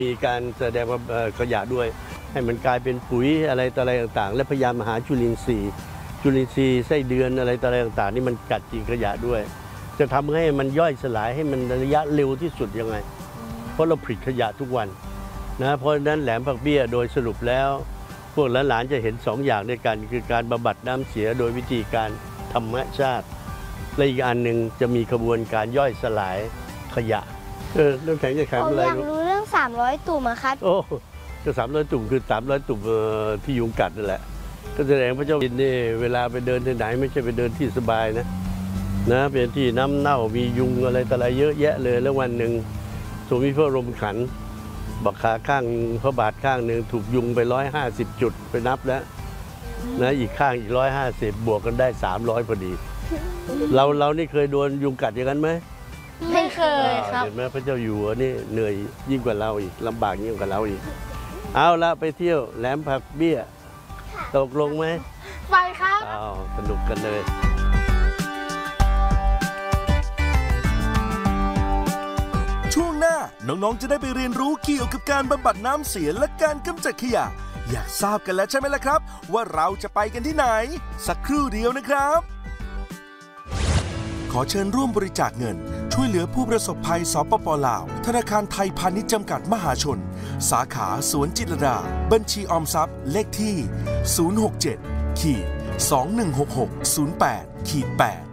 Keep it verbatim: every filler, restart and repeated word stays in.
มีการแสดงว่าขยะด้วยให้มันกลายเป็นปุ๋ยอะไรต่ออะไรต่างๆและพยายามหาจุลินทรีย์จุลินทรีย์ไส้เดือนอะไรต่ออะไรต่างๆนี่มันกัดกินขยะด้วยจะทำให้มันย่อยสลายให้มันระยะเร็วที่สุดยังไงเพราะเราผลิตขยะทุกวันนะเพราะฉะนั้นแหลมผักเบี้ยโดยสรุปแล้วพวกหลานๆจะเห็นสองอย่างด้วยกันคือการบำบัดน้ำเสียโดยวิธีการธรรมชาติและอีกอันหนึ่งจะมีกระบวนการย่อยสลายขยะเออเรื่องแข็งจะแข็งอะไรอยากรู้เรื่องสามร้อยตุ่มอะครับโอ้ก็สามร้อยตุ่มคือสามร้อยตุ่มที่ยุงกัดนั่นแหละก็แสดงพระเจ้าดินนี่เวลาไปเดินที่ไหนไม่ใช่ไปเดินที่สบายนะนะเป็นที่น้ำเน่ามียุงอะไรต่ออะไรเยอะแยะเลยแล้ววันหนึ่งสมมติพระลมขันบักขาข้างพระบาทข้างหนึ่งถูกยุงไปร้อยห้าสิบจุดไปนับแล้วนะอีกข้างอีกร้อยห้าสิบบวกกันได้สามร้อยพอดีเราเรานี่เคยโดนยุงกัดอย่างนั้นไหมไม่เคยครับเห็นไหมพระเจ้าอยู่หัวนี่เหนื่อยยิ่งกว่าเราอีกลำบากยิ่งกว่าเราอีกเอาละไปเที่ยวแหลมผักเบี้ยตกลงไหมไปครับอ้าวสนุกกันเลยช่วงหน้าน้องๆจะได้ไปเรียนรู้เกี่ยวกับการบำบัดน้ำเสียและการกำจัดขยะอยากทราบกันแล้วใช่ไหมล่ะครับว่าเราจะไปกันที่ไหนสักครู่เดียวนะครับขอเชิญร่วมบริจาคเงินช่วยเหลือผู้ประสบภัยสปป.ลาวธนาคารไทยพาณิชย์จำกัดมหาชนสาขาสวนจิตรลดาบัญชีออมทรัพย์เลขที่ศูนย์ หก เจ็ด สอง หนึ่ง หก หก ศูนย์ แปด แปด